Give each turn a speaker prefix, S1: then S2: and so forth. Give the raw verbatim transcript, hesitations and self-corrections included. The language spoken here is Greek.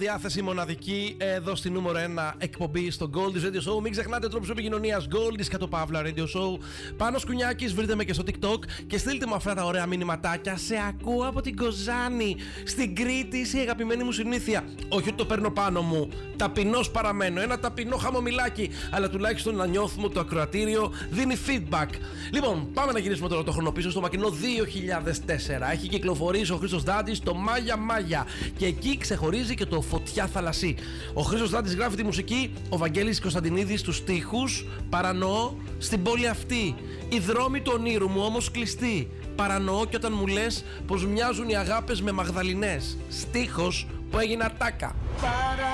S1: Διάθεση μοναδική εδώ στη νούμερο ένα εκπομπή στο Goldie's Radio Show. Μην ξεχνάτε τρόπους επικοινωνίας Goldie's και το Παύλα Radio Show. Πάνος Κουνιάκης, βρείτε με και στο TikTok και στείλτε μου αυτά τα ωραία μηνυματάκια. Σε ακούω από την Κοζάνη, στην Κρήτη, είσαι η αγαπημένη μου συνήθεια. Όχι ότι το παίρνω πάνω μου, ταπεινός παραμένω. Ένα ταπεινό χαμομηλάκι, αλλά τουλάχιστον να νιώθουμε ότι το ακροατήριο δίνει feedback. Λοιπόν, πάμε να γυρίσουμε τώρα το χρόνο πίσω στο μακρινό δύο χιλιάδες τέσσερα. Έχει κυκλοφορήσει ο Χρήστος Δάντης το Μάγια Μάγια και εκεί ξεχωρίζει και το Φωτιά Θαλασσί. Ο Χρήστος Δάντης γράφει τη μουσική, ο Βαγγέλης Κωνσταντινίδης τους στίχους. Παρανοώ στην πόλη αυτή, οι δρόμοι του ονείρου μου όμως κλειστοί. Παρανοώ και όταν μου λες πως μοιάζουν οι αγάπες με Μαγδαληνές. Στίχος που έγινα τάκα.